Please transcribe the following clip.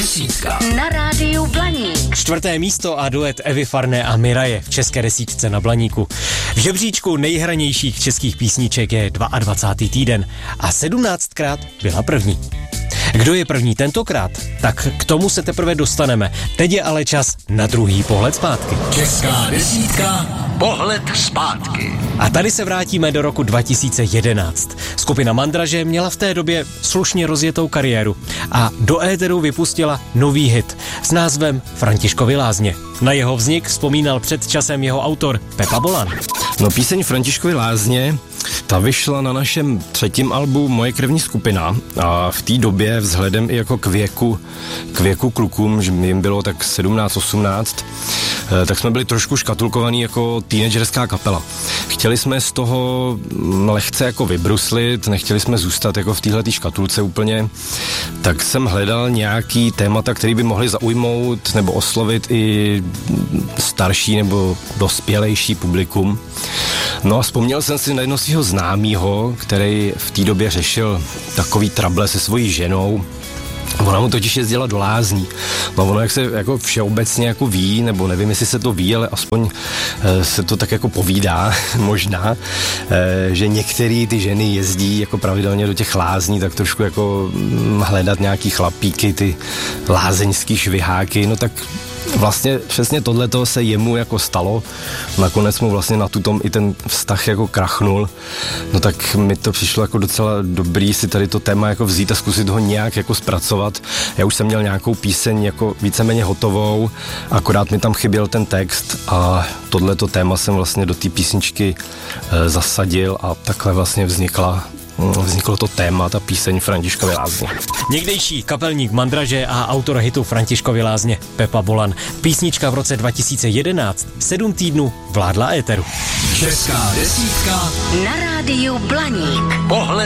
desítka na rádiu Blaník. 4. místo a duet Evy Farné a Miraje v české desítce na Blaníku. V žebříčku nejhranějších českých písniček je 22. týden a 17krát byla první. Kdo je první tentokrát? Tak k tomu se teprve dostaneme. Teď je ale čas na druhý pohled zpátky. Česká desítka, pohled zpátky. A tady se vrátíme do roku 2011. Skupina Mandraže měla v té době slušně rozjetou kariéru a do éteru vypustila nový hit s názvem Františkovy lázně. Na jeho vznik vzpomínal před časem jeho autor Pepa Bolan. No, píseň Františkovy lázně, ta vyšla na našem 3. albu Moje krevní skupina a v té době vzhledem i jako k věku klukům, že jim bylo tak 17-18, tak jsme byli trošku škatulkovaní jako teenagerská kapela. Chtěli jsme z toho lehce jako vybruslit, nechtěli jsme zůstat jako v téhletý škatulce úplně, tak jsem hledal nějaký témata, který by mohli zaujmout nebo oslovit i starší nebo dospělejší publikum. No a vzpomněl jsem si na jednoho svého známýho, který v té době řešil takový trable se svojí ženou. Ona mu totiž jezdila do lázní. No ono, jak se jako všeobecně jako ví, nebo nevím, jestli se to ví, ale aspoň se to tak jako povídá možná, že některé ty ženy jezdí jako pravidelně do těch lázní, tak trošku jako hledat nějaký chlapíky, ty lázeňský šviháky, no tak vlastně přesně tohleto se jemu jako stalo. Nakonec mu vlastně na tutom i ten vztah jako krachnul. No tak mi to přišlo jako docela dobrý si tady to téma jako vzít a zkusit ho nějak jako zpracovat. Já už jsem měl nějakou píseň jako víceméně hotovou, akorát mi tam chyběl ten text a tohleto téma jsem vlastně do té písničky zasadil a takhle vlastně vzniklo to téma, ta píseň Františkovy lázně. Někdejší kapelník Mandraže a autor hitu Františkovy lázně Pepa Bolan. Písnička v roce 2011 7 týdnů vládla éteru. Česká desítka Na rádiu Blaník. pohled